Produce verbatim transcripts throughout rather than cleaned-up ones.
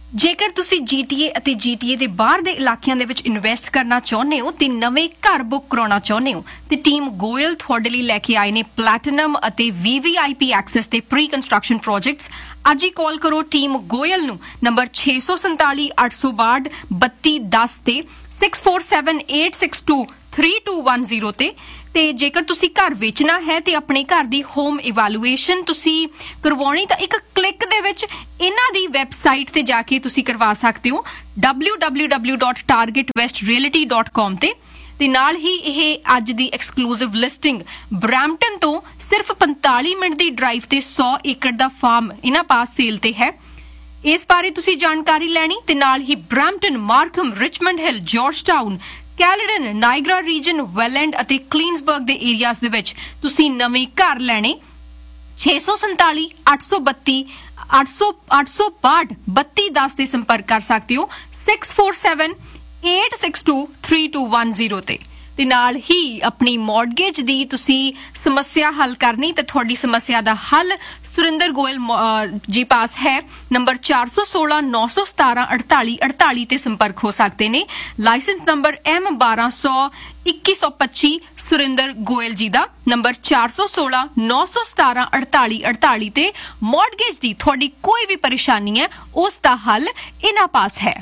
ਜੇਕਰ ਤੁਸੀਂ G T A ਅਤੇ G T A ਦੇ ਬਾਹਰ ਦੇ ਇਲਾਕਿਆਂ ਦੇ ਵਿੱਚ ਇਨਵੈਸਟ ਕਰਨਾ ਚਾਹੁੰਦੇ ਹੋ ਤੇ ਨਵੇਂ ਘਰ ਬੁੱਕ ਕਰਾਉਣਾ ਚਾਹੁੰਦੇ ਹੋ ਤੇ ਟੀਮ ਗੋਇਲ ਤੁਹਾਡੇ ਲਈ ਲੈ ਕੇ ਆਏ ਨੇ ਪਲੈਟੀਨਮ ਅਤੇ V V I P access ਤੇ ਪ੍ਰੀ ਕੰਸਟਰਕਸ਼ਨ ਪ੍ਰੋਜੈਕਟਸ। ਅੱਜ ਹੀ ਕਾਲ ਕਰੋ ਟੀਮ ਗੋਇਲ ਨੂੰ ਨੰਬਰ ਛੇ ਸੌ ਸੰਤਾਲੀ ਅੱਠ ਸੌ ਬਾਹਠ ਬੱਤੀ ਦਸ ਤੇ six four seven eight six two three two one zero ਤੇ ਤੇ ਜੇਕਰ ਤੁਸੀਂ ਘਰ ਵੇਚਣਾ ਹੈ ਤੇ ਆਪਣੇ ਘਰ ਦੀ ਹੋਮ ਇਵੈਲੂਏਸ਼ਨ ਤੁਸੀਂ ਕਰਵਾਉਣੀ ਤਾਂ ਇੱਕ ਕਲਿੱਕ ਦੇ ਵਿੱਚ ਇਹਨਾਂ ਦੀ ਵੈਬਸਾਈਟ ਤੇ ਜਾ ਕੇ ਤੁਸੀਂ ਕਰਵਾ ਸਕਦੇ ਹੋ w w w dot target west realty dot com ਤੇ ਤੇ ਨਾਲ ਹੀ ਇਹ ਅੱਜ ਦੀ ਐਕਸਕਲੂਸਿਵ ਲਿਸਟਿੰਗ ਬਰੈਂਪਟਨ ਤੋਂ ਸਿਰਫ ਪੰਤਾਲੀ ਮਿੰਟ ਦੀ ਡਰਾਈਵ ਤੇ ਸੌ ਏਕੜ ਦਾ ਫਾਰਮ ਇਹਨਾਂ ਪਾਸ ਸੇਲ ਤੇ ਹੈ। ਇਸ ਬਾਰੇ ਤੁਸੀਂ ਜਾਣਕਾਰੀ ਲੈਣੀ ਤੇ ਨਾਲ ਹੀ ਬਰੈਂਪਟਨ, ਮਾਰਕਮ, ਰਿਚਮੰਡ ਹਿੱਲ, ਜਾਰਜਟਾਊਨ, ਕੈਲਡਨ, ਨਾਇਗਰਾ ਰੀਜਨ, ਵੈਲੈਂਡ ਅਤੇ ਕਲੀਨਸਬਰਗ ਦੇ ਏਰੀਆਜ਼ ਦੇ ਵਿੱਚ ਤੁਸੀਂ ਨਵੇਂ ਘਰ ਲੈਣੇ ਛੇ ਸੌ ਸੰਤਾਲੀ ਅੱਠ ਸੌ ਬੱਤੀ ਅੱਠ ਸੌ ਅੱਠ ਸੌ ਬਾਹਠ ਬੱਤੀ ਦਸ ਤੇ ਸੰਪਰਕ ਕਰ ਸਕਦੇ ਹੋ six four seven eight six two three two one zero ਤੇ ਤੇ ਨਾਲ ਹੀ ਆਪਣੀ ਮੌਰਗੇਜ ਦੀ ਤੁਸੀਂ ਸਮੱਸਿਆ ਹੱਲ ਕਰਨੀ ਤੇ ਤੁਹਾਡੀ ਸਮੱਸਿਆ ਦਾ ਹੱਲ ਸੁਰਿੰਦਰ ਗੋਇਲ ਜੀ ਪਾਸ ਹੈ ਨੰਬਰ ਚਾਰ ਸੌ ਸੋਲਾਂ ਨੌ ਸੌ ਸਤਾਰਾਂ ਅੜਤਾਲੀ ਅੜਤਾਲੀ ਤੇ ਸੰਪਰਕ ਹੋ ਸਕਦੇ ਨੇ। ਲਾਇਸੈਂਸ ਨੰਬਰ M ਬਾਰਾਂ ਸੌ ਇੱਕੀ ਸੌ ਪੱਚੀ ਸੁਰਿੰਦਰ ਗੋਇਲ ਜੀ ਦਾ ਨੰਬਰ ਚਾਰ ਸੌ ਸੋਲਾਂ ਨੌ ਸੌ ਸਤਾਰਾਂ ਅੜਤਾਲੀ ਅੜਤਾਲੀ ਤੇ ਮੌਰਗੇਜ ਦੀ ਤੁਹਾਡੀ ਕੋਈ ਵੀ ਪਰੇਸ਼ਾਨੀ ਹੈ ਉਸ ਦਾ ਹੱਲ ਇਹਨਾਂ ਪਾਸ ਹੈ।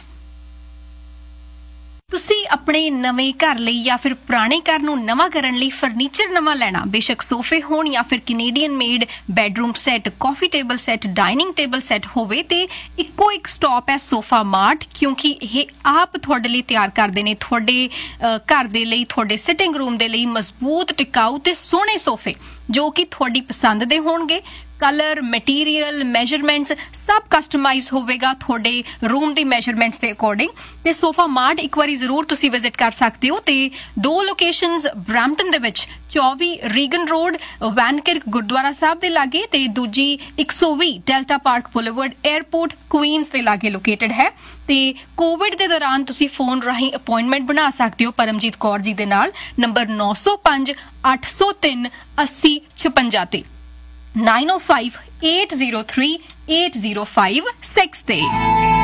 ਤੁਸੀਂ ਆਪਣੇ ਨਵੇਂ ਘਰ ਲਈ ਜਾਂ ਫਿਰ ਪੁਰਾਣੇ ਘਰ ਨੂੰ ਨਵਾਂ ਕਰਨ ਲਈ ਫਰਨੀਚਰ ਨਵਾਂ ਲੈਣਾ ਬੇਸ਼ੱਕ ਸੋਫੇ ਹੋਣ ਜਾਂ ਫਿਰ ਕੈਨੇਡੀਅਨ ਮੇਡ ਬੈਡਰੂਮ ਸੈੱਟ, ਕਾਫੀ table set, dining table set ਹੋਵੇ ਤੇ ਇੱਕੋ ਇੱਕ ਸਟਾਪ ਹੈ ਸੋਫਾ ਮਾਰਟ ਕਿਉਂਕਿ ਇਹ ਆਪ ਤੁਹਾਡੇ ਲਈ ਤਿਆਰ ਕਰਦੇ ਨੇ ਤੁਹਾਡੇ ਘਰ ਦੇ ਲਈ ਤੁਹਾਡੇ ਸਿਟਿੰਗ ਰੂਮ ਦੇ ਲਈ ਮਜ਼ਬੂਤ, ਟਿਕਾਊ ਤੇ ਸੋਹਣੇ ਸੋਫੇ ਜੋ ਕਿ ਤੁਹਾਡੀ ਪਸੰਦ ਦੇ ਹੋਣਗੇ। ਕਲਰ, ਮਟੀਰੀਅਲ, ਮੈਜਰਮੈਂਟਸ ਸਭ ਕਸਟਮਾਈਜ਼ ਹੋਵੇਗਾ ਤੁਹਾਡੇ ਰੂਮ ਦੀ ਮੈਜਰਮੈਂਟਸ ਦੇ ਅਕੋਰਡਿੰਗ ਤੇ ਸੋਫਾ ਮਾਰਟ ਇੱਕ ਵਾਰੀ ਜ਼ਰੂਰ ਤੁਸੀਂ ਵਿਜ਼ਿਟ ਕਰ ਸਕਦੇ ਹੋ ਤੇ ਦੋ ਲੋਕੇਸ਼ਨਸ ਬਰੈਂਪਟਨ ਦੇ ਵਿੱਚ ਚੌਵੀ ਰੀਗਨ ਰੋਡ ਵੈਨਕਿਰਕ ਗੁਰਦੁਆਰਾ ਸਾਹਿਬ ਦੇ ਲਾਗੇ ਤੇ ਦੂਜੀ ਇੱਕ ਸੌ ਵੀਹ delta park boulevard airport Queen's ਦੇ ਲਾਗੇ ਲੋਕੇਟਡ ਹੈ ਤੇ ਕੋਵਿਡ ਦੇ ਦੌਰਾਨ ਤੁਸੀਂ ਫੋਨ ਰਾਹੀਂ ਅਪਾਇੰਟਮੈਂਟ ਬਣਾ ਸਕਦੇ ਹੋ ਪਰਮਜੀਤ ਕੌਰ ਜੀ ਦੇ ਨਾਲ ਨੰਬਰ ਨੌ ਸੌ ਪੰਜ ਅੱਠ ਸੌ ਤਿੰਨ ਅੱਸੀ ਛਪੰਜਾ ਤੇ nine oh five eight zero three eight zero five six ਤੇ।